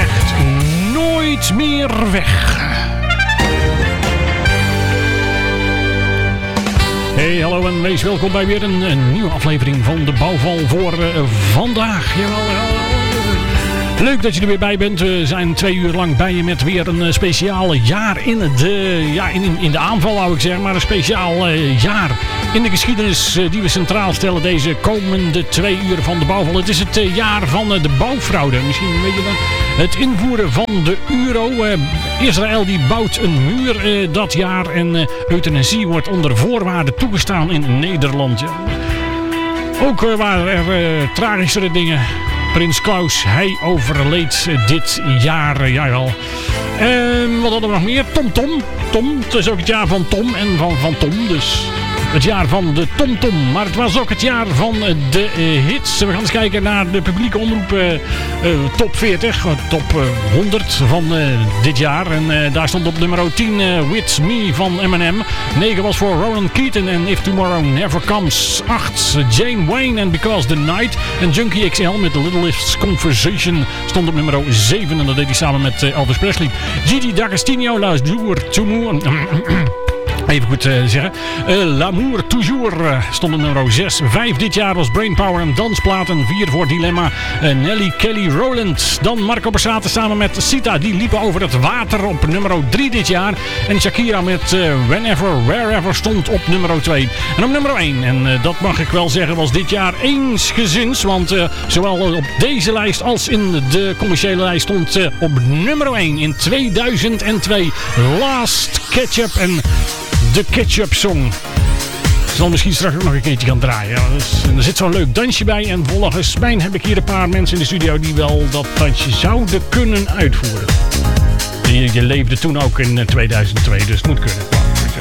echt nooit meer weg. Hey, hallo en wees welkom bij weer een nieuwe aflevering van de Bouwval voor vandaag. Jawel. Leuk dat je er weer bij bent. We zijn 2 uur lang bij je met weer een speciaal jaar in de aanval, wou ik zeggen. Maar een speciaal jaar in de geschiedenis die we centraal stellen deze komende 2 uur van de Bouwval. Het is het jaar van de bouwfraude. Misschien weet je dan het invoeren van de euro. Israël die bouwt een muur dat jaar en euthanasie wordt onder voorwaarden toegestaan in Nederland. Ja. Ook waren er tragischere dingen. Prins Klaus, hij overleed dit jaar. Jawel. Wat hadden we nog meer? Tom. Het is ook het jaar van Tom en van Tom. Dus het jaar van de TomTom. Maar het was ook het jaar van de hits. We gaan eens kijken naar de publieke omroep top 40. Top 100 van dit jaar. En daar stond op nummer 10 With Me van Eminem. 9 was voor Ronan Keaton en If Tomorrow Never Comes. 8 Jane Wayne and Because the Night. En Junkie XL met The Littlest Conversation stond op nummer 7. En dat deed hij samen met Elvis Presley. Gigi D'Agostino, La Jour Toumour. Even goed zeggen. L'amour toujours stond op nummer 6. 5 dit jaar was Brainpower en Dansplaten. 4 voor Dilemma. Nelly Kelly Rowland. Dan Marco Borsato samen met Sita. Die liepen over het water op nummer 3 dit jaar. En Shakira met Whenever, Wherever stond op nummer 2. En op nummer 1. En dat mag ik wel zeggen was dit jaar eensgezins. Want zowel op deze lijst als in de commerciële lijst stond op nummer 1 in 2002 Last Ketchup en de Ketchup Song. Ik zal misschien straks ook nog een keertje gaan draaien. Er zit zo'n leuk dansje bij. En volgens mij heb ik hier een paar mensen in de studio die wel dat dansje zouden kunnen uitvoeren. Je leefde toen ook in 2002, dus het moet kunnen.